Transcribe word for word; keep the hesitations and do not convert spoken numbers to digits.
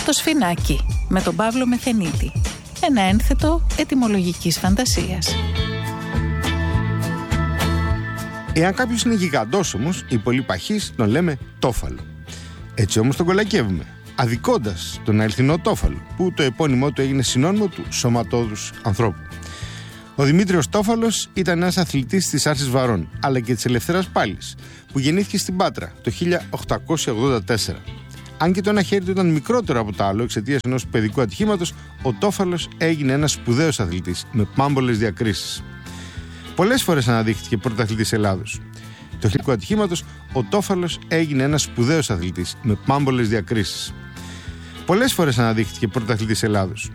Το Σφινάκι με τον Παύλο Μεθενίτη. Ένα ένθετο ετυμολογικής φαντασίας. Εάν κάποιος είναι γιγαντός όμως ή πολύ παχής, τον λέμε τόφαλο. Έτσι όμως τον κολακεύουμε, αδικώντας τον αληθινό τόφαλο, που το επώνυμό του έγινε συνώνυμο του σωματώδους ανθρώπου. Ο Δημήτριος Τόφαλος ήταν ένας αθλητής της Άρσης Βαρών, αλλά και της Ελευθέρας Πάλης, που γεννήθηκε στην Πάτρα το χίλια οκτακόσια ογδόντα τέσσερα. Αν και το ένα χέρι του ήταν μικρότερο από το άλλο εξαιτίας ενός παιδικού ατυχήματος, ο Τόφαλος έγινε ένας σπουδαίος αθλητής με πάμπολες διακρίσεις. Πολλές φορές αναδείχθηκε πρωταθλητής Ελλάδος. Το χιλιακού ατυχήματος, ο Τόφαλος έγινε ένας σπουδαίος αθλητής με πάμπολες διακρίσεις. Πολλές φορές αναδείχθηκε πρωταθλητής Ελλάδος.